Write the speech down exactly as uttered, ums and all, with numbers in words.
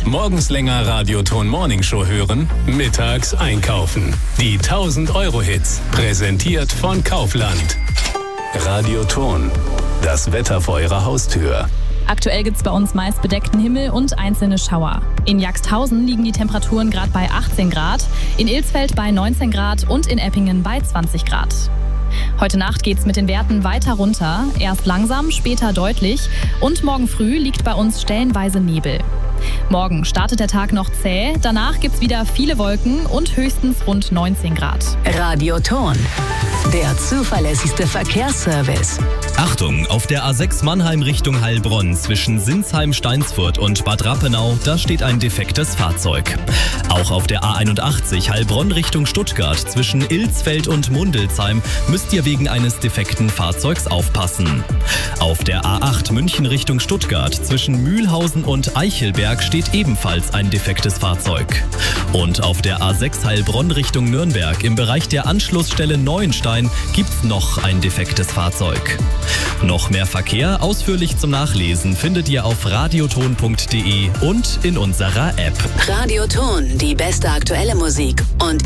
Morgens länger Radioton Morning Show hören, mittags einkaufen. Die tausend Euro Hits, präsentiert von Kaufland. Radioton, das Wetter vor Ihrer Haustür. Aktuell gibt es bei uns meist bedeckten Himmel und einzelne Schauer. In Jagsthausen liegen die Temperaturen gerade bei achtzehn Grad, in Ilsfeld bei neunzehn Grad und in Eppingen bei zwanzig Grad. Heute Nacht geht's mit den Werten weiter runter, erst langsam, später deutlich und morgen früh liegt bei uns stellenweise Nebel. Morgen startet der Tag noch zäh, danach gibt's wieder viele Wolken und höchstens rund neunzehn Grad. Radioton, der zuverlässigste Verkehrsservice. Achtung, auf der A sechs Mannheim Richtung Heilbronn zwischen Sinsheim-Steinsfurt und Bad Rappenau, da steht ein defektes Fahrzeug. Auch auf der A einundachtzig Heilbronn Richtung Stuttgart zwischen Ilsfeld und Mundelsheim müsst ihr wegen eines defekten Fahrzeugs aufpassen. Auf der A acht München Richtung Stuttgart zwischen Mühlhausen und Eichelberg steht ebenfalls ein defektes Fahrzeug. Und auf der A sechs Heilbronn Richtung Nürnberg im Bereich der Anschlussstelle Neuenstein gibt's noch ein defektes Fahrzeug. Noch mehr Verkehr ausführlich zum Nachlesen findet ihr auf radioton punkt de und in unserer App. Radioton, die beste aktuelle Musik und